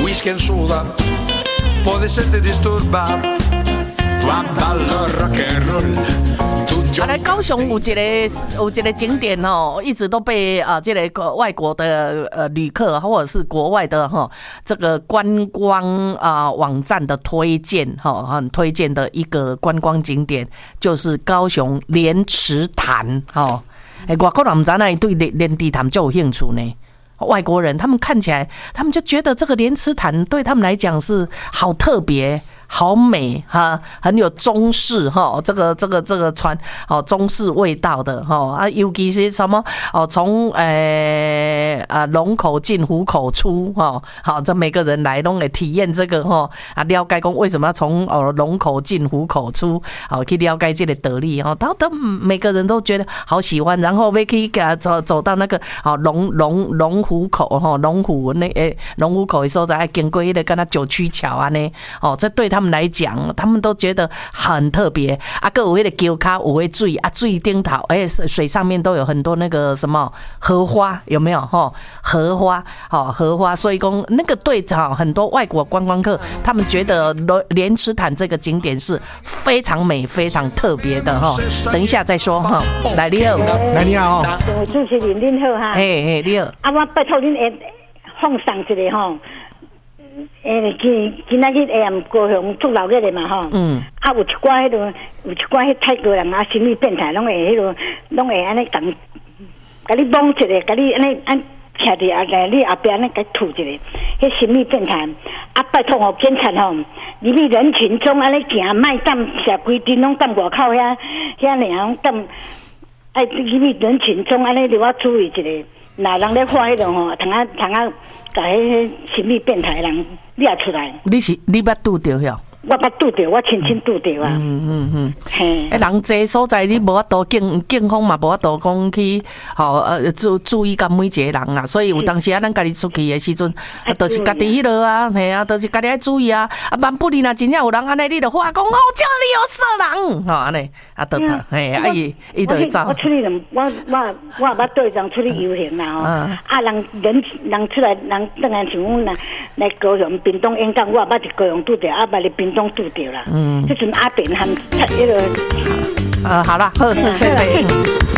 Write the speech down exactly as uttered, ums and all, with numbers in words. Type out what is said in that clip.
whisky and soda può essere disturba tu ballo rock and roll。 啊，来高雄有一个有一个景点哦，一直都被啊这个外国的呃旅客或者是国外的哈、哦、这个观光啊、呃、网站的推荐哈、哦，很推荐的一个观光景点就是高雄莲池潭哦。哎，外国人不知道那里对莲莲池潭就有兴趣呢。外国人他们看起来，他们就觉得这个莲池潭对他们来讲是好特别。好美哈，很有中式哈，这个这个这个传哦中式味道的哈啊，尤其是什么哦，从诶啊龙口进虎口出哈，好，这每个人来都会体验这个哈啊，了解讲为什么要从哦龙口进虎口出，好去了解这个道理哈，然后都每个人都觉得好喜欢，然后要去给他走走到那个哦龙龙龙虎口哈，龙虎那诶龙虎口的时候，再经过那个跟他九曲桥啊呢，哦，这对他们来讲，他们都觉得很特别啊！各有那个桥卡，有那水啊，水顶头，哎，水上面都有很多那个什么荷花，有没有哈？荷花，好荷花，所以讲那个对哈，很多外国观光客，他们觉得莲池潭这个景点是非常美、非常特别的哈。等一下再说哈。来，你好， 来你好， 两位主持人您好哈。 嘿嘿，你好。 啊，我拜托您下放送一个吼。诶，今今仔日下暗高雄祝老日的嘛吼，嗯，啊有一寡迄落，有一寡迄泰国人啊，心理变态，拢会迄落，拢会安尼讲，甲你摸一个，甲你安尼安徛伫啊在你后边安尼甲吐一个，迄心理变态。啊，拜托哦，警察吼，入去人群中安尼行，莫当社规定拢当外口遐遐尔当，哎，入去人群中安尼，你我注意一下。那人咧画迄种吼，通啊通啊，甲迄心理变态人掠出来。 你是你捌拄着遐？ 我捌拄着，我亲亲拄着啊。 嗯嗯嗯。 嘿。 诶，人济所在你无法度警警方嘛无法度讲去，吼呃注注意甲每一个人啦。所以有当时啊，咱家己出去的时阵，啊，就是家己迄落啊，嘿啊，就是家己爱注意啊。啊，万不利若真正有人安尼，你就话讲哦，这里有色人，吼安尼，啊，得得，嘿，啊伊伊就会走。 我出去人，我我我捌对人出去游行啦吼。啊，人人人出来，人当然像阮来来高雄、屏东演讲，我捌伫高雄拄着，啊，捌伫屏东拄着啦。嗯。即阵阿扁含迄个。 呃，好了，好，谢谢。